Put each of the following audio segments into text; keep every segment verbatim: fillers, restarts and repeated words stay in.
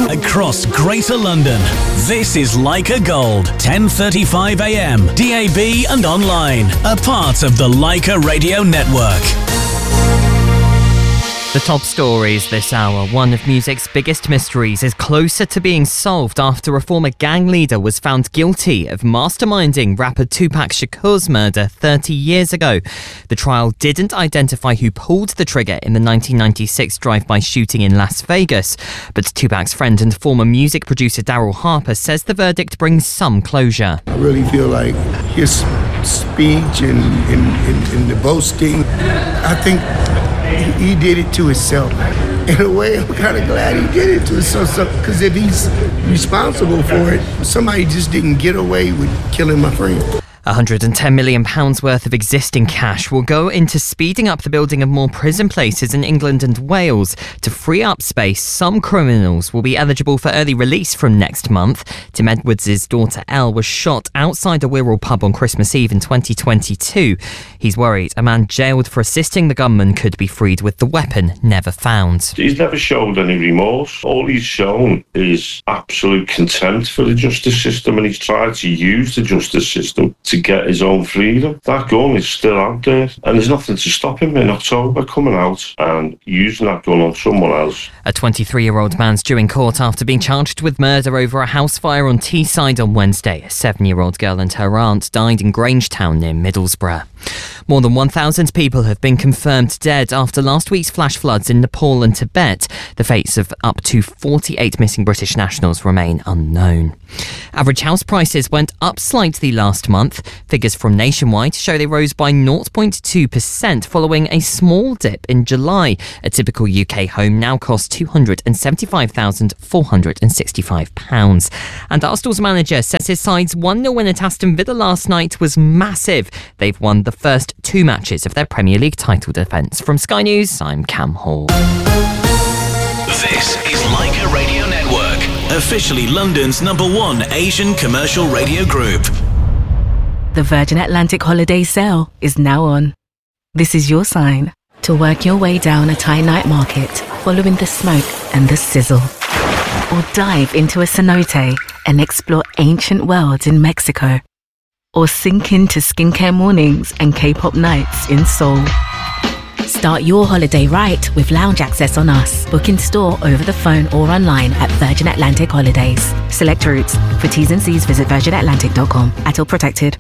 across Greater London. This is Leica Gold, ten thirty-five a m, D A B and online, a part of the Leica Radio Network. The top stories this hour. One of music's biggest mysteries is closer to being solved after a former gang leader was found guilty of masterminding rapper Tupac Shakur's murder thirty years ago. The trial didn't identify who pulled the trigger in the nineteen ninety-six drive-by shooting in Las Vegas, but Tupac's friend and former music producer Daryl Harper says the verdict brings some closure. I really feel like his speech and, and, and, and the boasting, I think he did it to himself. In a way, I'm kind of glad he did it to himself, because if he's responsible for it, somebody just didn't get away with killing my friend. one hundred ten million pounds worth of existing cash will go into speeding up the building of more prison places in England and Wales. To free up space, some criminals will be eligible for early release from next month. Tim Edwards' daughter Elle was shot outside a Wirral pub on Christmas Eve in twenty twenty-two. He's worried a man jailed for assisting the gunman could be freed with the weapon never found. He's never showed any remorse. All he's shown is absolute contempt for the justice system, and he's tried to use the justice system to get his own freedom. That gun is still out there, and there's nothing to stop him in October coming out and using that gun on someone else. A twenty-three-year-old man's due in court after being charged with murder over a house fire on Teesside on Wednesday. A seven-year-old girl and her aunt died in Grangetown near Middlesbrough. More than one thousand people have been confirmed dead after last week's flash floods in Nepal and Tibet. The fates of up to forty-eight missing British nationals remain unknown. Average house prices went up slightly last month. Figures from Nationwide show they rose by zero point two percent following a small dip in July. A typical U K home now costs two hundred seventy-five thousand four hundred sixty-five pounds. And Arsenal's manager says his side's one nil win at Aston Villa last night was massive. They've won the first two matches of their Premier League title defence. From Sky News, I'm Cam Hall. This is Leica Radio Network, officially London's number one Asian commercial radio group. The Virgin Atlantic holiday sale is now on. This is your sign to work your way down a Thai night market, following the smoke and the sizzle. Or dive into a cenote and explore ancient worlds in Mexico. Or sink into skincare mornings and K-pop nights in Seoul. Start your holiday right with lounge access on us. Book in store, over the phone or online at Virgin Atlantic Holidays. Select routes. For T's and C's, visit virgin atlantic dot com. Atol Protected.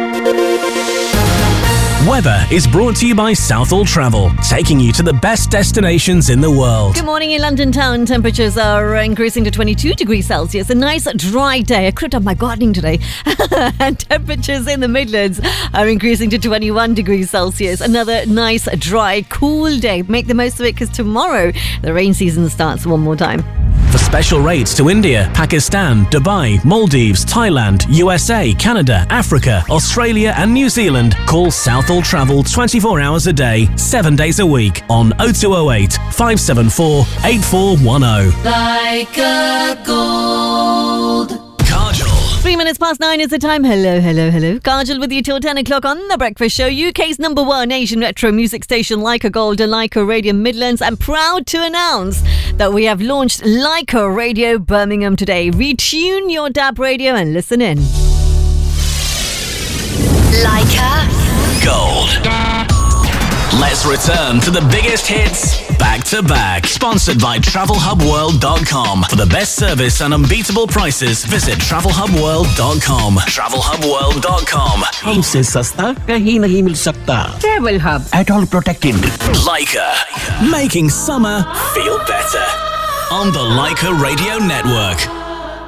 Weather is brought to you by Southall Travel, taking you to the best destinations in the world. Good morning in London town. Temperatures are increasing to twenty-two degrees Celsius. A nice dry day. I could have done my gardening today. And temperatures in the Midlands are increasing to twenty-one degrees Celsius. Another nice, dry, cool day. Make the most of it, because tomorrow the rain season starts one more time. For special rates to India, Pakistan, Dubai, Maldives, Thailand, U S A, Canada, Africa, Australia and New Zealand, call Southall Travel twenty-four hours a day, seven days a week on oh two oh eight, five seven four, eight four one oh. Leica Gold. Kajol. Three minutes past nine is the time. Hello, hello, hello. Kajol with you till ten o'clock on The Breakfast Show, U K's number one Asian retro music station, Leica Gold and Leica Radio Midlands. I'm proud to announce that we have launched Leica Radio Birmingham today. Retune your D A B radio and listen in. Leica Gold. Let's return to the biggest hits back to back. Sponsored by travel hub world dot com. For the best service and unbeatable prices, visit travel hub world dot com. travel hub world dot com. हमसे सस्ता कहीं नहीं मिल सकता. Travel Hub. Atol Protected. Leica. Making summer feel better. On the Leica Radio Network.